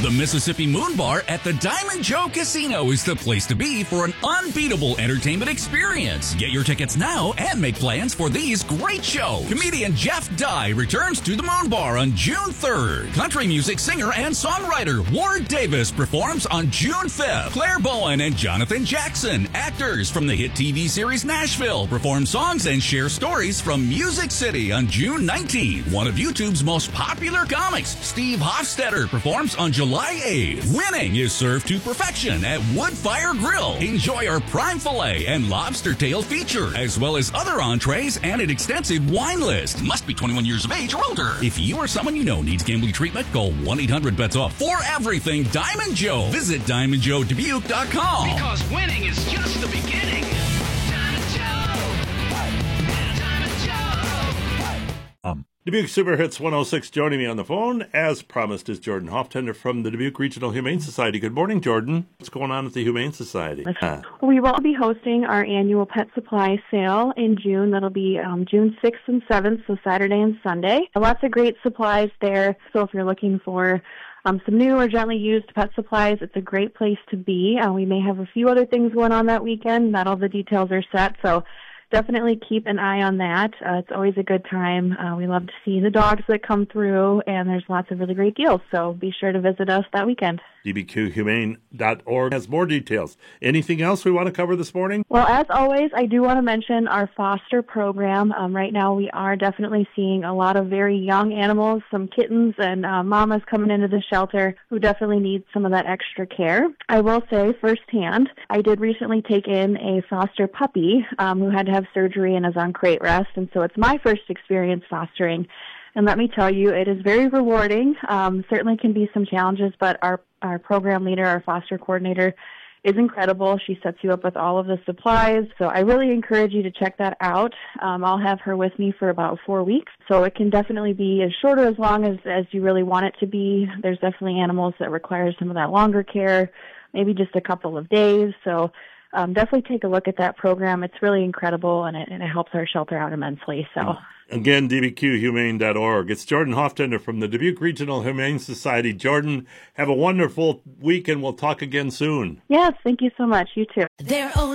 The Mississippi Moon Bar at the Diamond Joe Casino is the place to be for an unbeatable entertainment experience. Get your tickets now and make plans for these great shows. Comedian Jeff Dye returns to the Moon Bar on June 3rd. Country music singer and songwriter Ward Davis performs on June 5th. Claire Bowen and Jonathan Jackson, actors from the hit TV series Nashville, perform songs and share stories from Music City on June 19th. One of YouTube's most popular comics, Steve Hofstetter, performs on July 8th. Winning is served to perfection at Woodfire Grill. Enjoy our prime filet and lobster tail feature, as well as other entrees and an extensive wine list. Must be 21 years of age or older. If you or someone you know needs gambling treatment, call 1-800-BETS-OFF for everything Diamond Joe. Visit DiamondJoeDubuque.com. Because winning is just the beginning. Diamond Joe. Diamond Joe. Dubuque Super Hits 106, joining me on the phone, as promised, is Jordan Hoftender from the Dubuque Regional Humane Society. Good morning, Jordan. What's going on at the Humane Society? We will be hosting our annual pet supply sale in June. That'll be June 6th and 7th, so Saturday and Sunday. Lots of great supplies there, so if you're looking for some new or gently used pet supplies, it's a great place to be. We may have a few other things going on that weekend. Not all the details are set, so definitely keep an eye on that. It's always a good time. We love to see the dogs that come through, and there's lots of really great deals, so be sure to visit us that weekend. dbqhumane.org has more details. Anything else we want to cover this morning? Well, as always, I do want to mention our foster program. Right now, we are definitely seeing a lot of very young animals, some kittens and mamas coming into the shelter who definitely need some of that extra care. I will say firsthand, I did recently take in a foster puppy who had to have surgery and is on crate rest, and so it's my first experience fostering. And let me tell you, it is very rewarding. Certainly can be some challenges, but our program leader, our foster coordinator, is incredible. She sets you up with all of the supplies. So I really encourage you to check that out. I'll have her with me for about 4 weeks. So it can definitely be as short or as long as you really want it to be. There's definitely animals that require some of that longer care, maybe just a couple of days. So definitely take a look at that program. It's really incredible, and it helps our shelter out immensely. So. Again, dbqhumane.org. It's Jordan Hoftender from the Dubuque Regional Humane Society. Jordan, have a wonderful week, and we'll talk again soon. Yes, thank you so much. You too.